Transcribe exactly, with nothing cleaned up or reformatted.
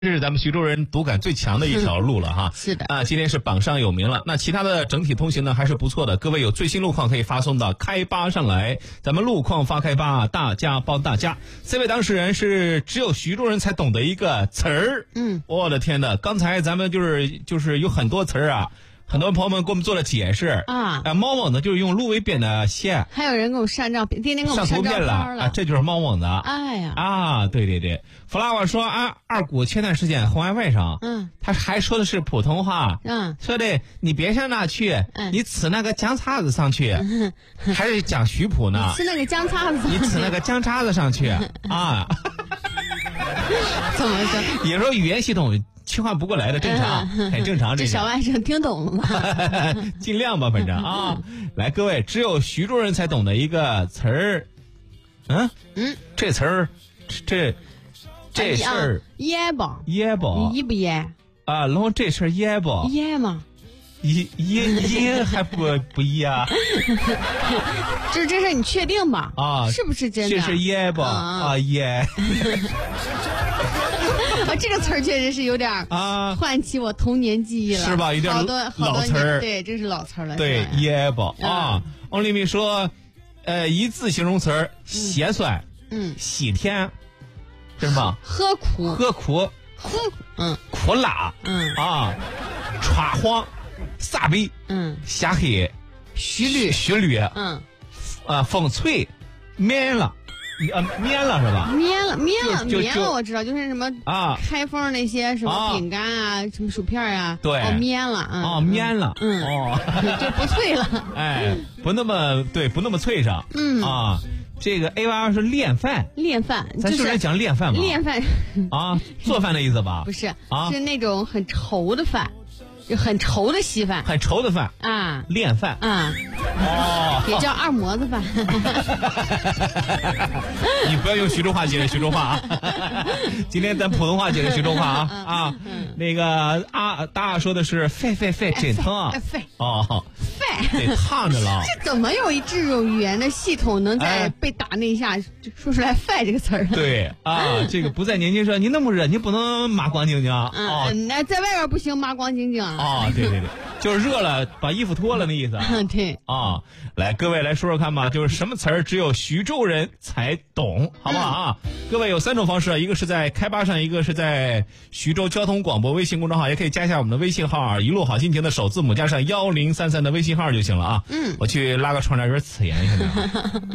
这是咱们徐州人读感最强的一条路了哈。 是的啊，今天是榜上有名了。那其他的整体通行呢还是不错的。各位有最新路况可以发送到开巴上来，咱们路况发开巴，大家帮大家。这位当事人是只有徐州人才懂的一个词儿。 嗯， 我的天呐，刚才咱们就是就是有很多词儿啊。很多朋友们给我们做了解释啊， 呃，猫网呢就是用芦苇编的线， 还有人给我上照片，天天给我们上图片了了啊，这就是猫网的。 哎呀啊，对对对，弗拉瓦说啊，二股前段时间红安外甥， 嗯， 他还说的是普通话， 嗯， 说的你别上那去， 嗯、 你呲那个姜叉子上去，嗯、还是讲徐普呢？ 你呲那个姜叉子， 你呲那个姜叉子上去啊？ 怎么说？ 有时候语言系统切换不过来的，正常，很、嗯、正常。 这小外甥听懂了吗？ 尽量吧，反正啊。来，各位，只有徐州人才懂的一个词儿，嗯嗯， 这词儿，这这事儿噎吧， 噎吧， 噎不噎啊？然后这事儿噎吧， 噎吗？ 噎噎噎还不不噎啊？ 这这事你确定吧？ 啊， 是不是真的？ 这是噎吧？啊噎。 啊，这个词儿确实是有点啊，唤起我童年记忆了， 是吧？有点好多老词儿， 对，这是老词儿了。 对，噎吧啊！王丽敏说，呃，一字形容词儿，咸酸， 嗯， 喜甜，是吗？ 喝苦， 喝苦， 苦，嗯， 苦辣， 嗯啊，歘黄，撒贝， 嗯， 瞎黑， 徐绿， 徐绿， 嗯， 啊，风脆，绵了。呃，面了是吧？ 面了，面了， 就就面了，我知道，就是什么啊， 开封那些什么饼干啊，什么薯片啊， 对， 哦，面了，嗯， 哦，面了， 嗯， 哦， 就不脆了， 哎，不那么对，不那么脆上， 嗯啊，这个 A 娃是练饭， 练饭， 咱就是讲练饭嘛， 练饭啊，做饭的意思吧？ 不是， 啊， 是那种很稠的饭。就很稠的稀饭， 很稠的饭啊， 练饭啊， 哦， 也叫二模子饭。 你不要用徐州话解释徐州话啊！今天咱普通话解释徐州话啊啊！那个啊，大说的是肺肺肺真疼， 肺哦， 肺得烫着了。 这怎么有一这种语言的系统能在被打那一下说出来“肺”这个词儿？ 对啊，这个不在年轻说你那么热，你不能麻光晶晶哦，那在外边不行，麻光晶晶啊。 啊，对对对，就是热了，把衣服脱了那意思。 嗯，对。 啊，来，各位来说说看吧，就是什么词儿只有徐州人才懂，好不好啊？嗯、各位有三种方式，一个是在开巴上，一个是在徐州交通广播微信公众号，也可以加一下我们的微信号，一路好心情的首字母加上幺零三三的微信号就行了啊。 嗯， 我去拉个窗帘有点刺眼，现在。